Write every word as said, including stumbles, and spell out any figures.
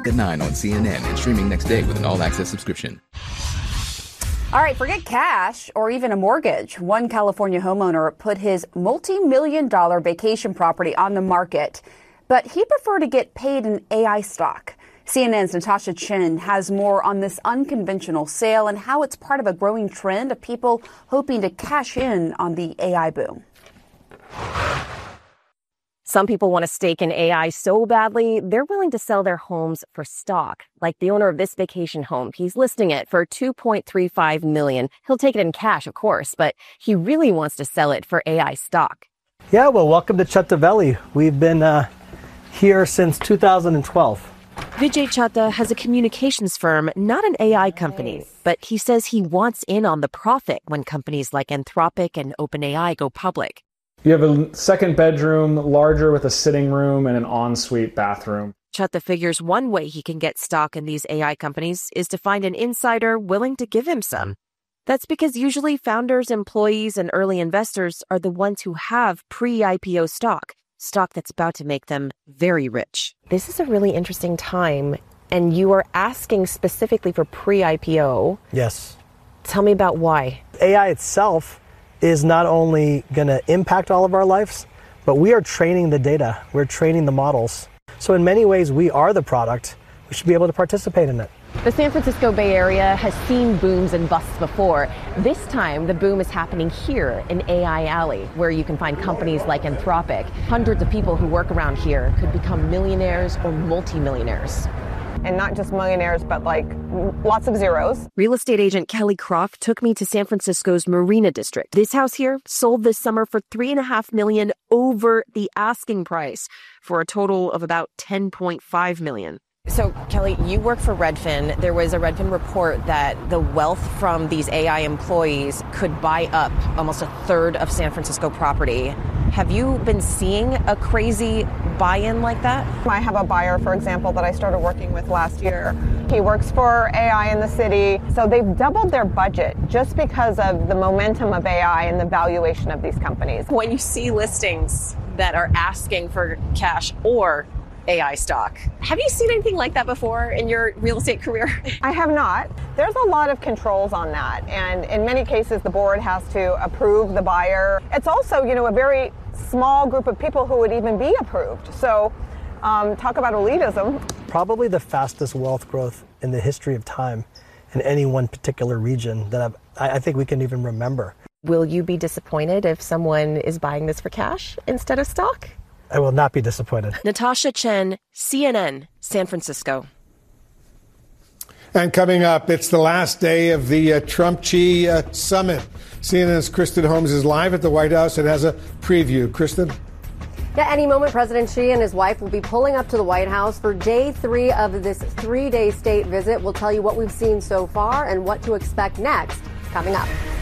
At nine on C N N and streaming next day with an all-access subscription. All right, forget cash or even a mortgage. One California homeowner put his multi-million dollar vacation property on the market, but he preferred to get paid in A I stock. C N N's Natasha Chen has more on this unconventional sale and how it's part of a growing trend of people hoping to cash in on the A I boom. Some people want to stake in A I so badly, they're willing to sell their homes for stock. Like the owner of this vacation home. He's listing it for two point three five million dollars. He'll take it in cash, of course, but he really wants to sell it for A I stock. Yeah, well, welcome to Chutta Valley. We've been uh, here since two thousand twelve. Vijay Chutta has a communications firm, not an A I company, but he says he wants in on the profit when companies like Anthropic and OpenAI go public. You have a second bedroom, larger with a sitting room and an ensuite bathroom. Chutta figures one way he can get stock in these A I companies is to find an insider willing to give him some. That's because usually founders, employees, and early investors are the ones who have pre-I P O stock, stock that's about to make them very rich. This is a really interesting time, and you are asking specifically for pre-I P O. Yes. Tell me about why. A I itself is not only going to impact all of our lives, but we are training the data. We're training the models. So in many ways, we are the product. We should be able to participate in it. The San Francisco Bay Area has seen booms and busts before. This time, the boom is happening here in A I Alley, where you can find companies like Anthropic. Hundreds of people who work around here could become millionaires or multimillionaires. And not just millionaires, but like lots of zeros. Real estate agent Kelly Croft took me to San Francisco's Marina District. This house here sold this summer for three and a half million over the asking price for a total of about ten point five million. So, Kelly, you work for Redfin. There was a Redfin report that the wealth from these A I employees could buy up almost a third of San Francisco property. Have you been seeing a crazy buy-in like that? I have a buyer, for example, that I started working with last year. He works for A I in the city. So they've doubled their budget just because of the momentum of A I and the valuation of these companies. When you see listings that are asking for cash or A I stock, have you seen anything like that before in your real estate career? I have not. There's a lot of controls on that. And in many cases, the board has to approve the buyer. It's also, you know, a very small group of people who would even be approved. So um, talk about elitism. Probably the fastest wealth growth in the history of time in any one particular region that I've, I think we can even remember. Will you be disappointed if someone is buying this for cash instead of stock? I will not be disappointed. Natasha Chen, C N N, San Francisco. And coming up, it's the last day of the uh, Trump-Xi uh, summit. C N N's Kristen Holmes is live at the White House and has a preview. Kristen? Yeah, any moment, President Xi and his wife will be pulling up to the White House for day three of this three-day state visit. We'll tell you what we've seen so far and what to expect next, coming up.